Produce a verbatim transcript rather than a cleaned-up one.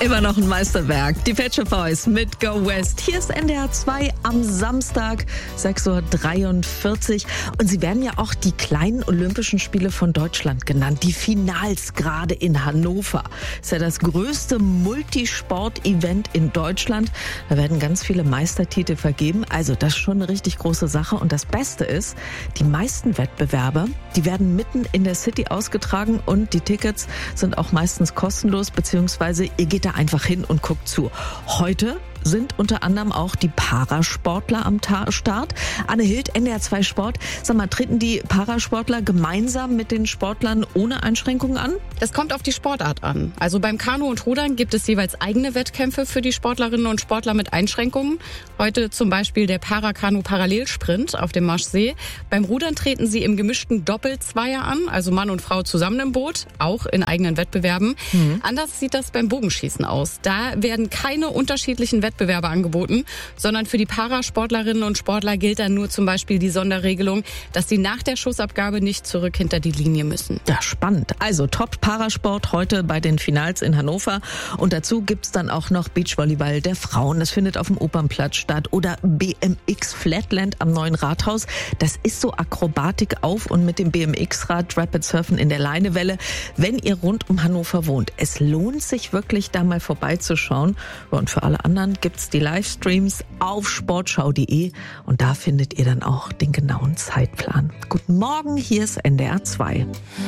Immer noch ein Meisterwerk. Die Pet Shop Boys mit Go West. Hier ist N D R zwei am Samstag, sechs Uhr dreiundvierzig. Und sie werden ja auch die kleinen Olympischen Spiele von Deutschland genannt. Die Finals gerade in Hannover. Ist ja das größte Multisport-Event in Deutschland. Da werden ganz viele Meistertitel vergeben. Also das ist schon eine richtig große Sache. Und das Beste ist, die meisten Wettbewerbe, die werden mitten in der City ausgetragen und die Tickets sind auch meistens kostenlos, beziehungsweise ihr geht da einfach hin und guckt zu. Heute sind unter anderem auch die Parasportler am Ta- Start. Anne Hild, N D R zwei Sport. Sag mal, treten die Parasportler gemeinsam mit den Sportlern ohne Einschränkungen an? Das kommt auf die Sportart an. Also beim Kanu und Rudern gibt es jeweils eigene Wettkämpfe für die Sportlerinnen und Sportler mit Einschränkungen. Heute zum Beispiel der Parakanu-Parallelsprint auf dem Maschsee. Beim Rudern treten sie im gemischten Doppelzweier an, also Mann und Frau zusammen im Boot, auch in eigenen Wettbewerben. Mhm. Anders sieht das beim Bogenschießen aus. Da werden keine unterschiedlichen Wettbewerbe Wettbewerbe angeboten, sondern für die Parasportlerinnen und Sportler gilt dann nur zum Beispiel die Sonderregelung, dass sie nach der Schussabgabe nicht zurück hinter die Linie müssen. Ja, spannend. Also Top-Parasport heute bei den Finals in Hannover. Und dazu gibt's dann auch noch Beachvolleyball der Frauen. Das findet auf dem Opernplatz statt. Oder B M X Flatland am neuen Rathaus. Das ist so Akrobatik auf und mit dem B M X-Rad Rapid Surfen in der Leinewelle. Wenn ihr rund um Hannover wohnt, es lohnt sich wirklich, da mal vorbeizuschauen. Und für alle anderen gibt's die Livestreams auf sportschau punkt de und da findet ihr dann auch den genauen Zeitplan. Guten Morgen, hier ist N D R zwei.